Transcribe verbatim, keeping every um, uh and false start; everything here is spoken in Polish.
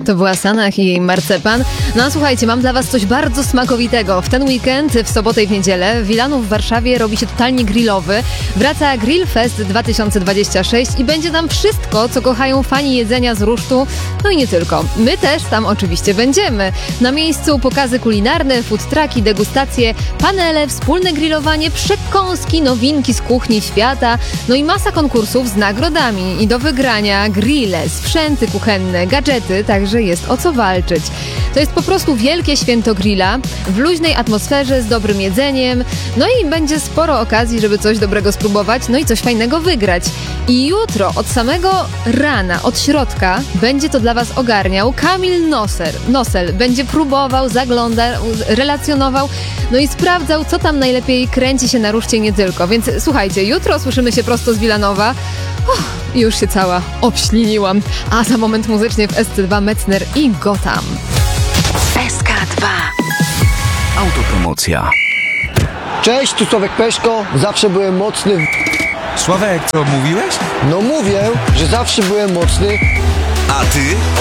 To była Sanach i jej marcepan. No a słuchajcie, mam dla was coś bardzo smakowitego. W ten weekend, w sobotę i w niedzielę, w Wilanów w Warszawie robi się totalnie grillowy. Wraca Grill Fest dwa tysiące dwadzieścia sześć i będzie tam wszystko, co kochają fani jedzenia z rusztu. No i nie tylko. My też tam oczywiście będziemy. Na miejscu pokazy kulinarne, food trucki, degustacje, panele, wspólne grillowanie, przekąski, nowinki z kuchni świata. No i masa konkursów z nagrodami. I do wygrania grille, sprzęty kuchenne, gadżety, także jest o co walczyć. To jest po prostu wielkie święto grilla, w luźnej atmosferze, z dobrym jedzeniem, no i będzie sporo okazji, żeby coś dobrego spróbować, no i coś fajnego wygrać. I jutro od samego rana, od środka, będzie to dla was ogarniał Kamil Noser. Nosel będzie próbował, zaglądał, relacjonował, no i sprawdzał, co tam najlepiej kręci się na ruszcie i nie tylko. Więc słuchajcie, jutro słyszymy się prosto z Wilanowa. Uff, już się cała obśliniłam. A za moment muzycznie w S C dwa Metzner i Gotham. S K dwa. Autopromocja. Cześć, tu Sławek Peszko. Zawsze byłem mocny. Sławek, co mówiłeś? No mówię, że zawsze byłem mocny. A ty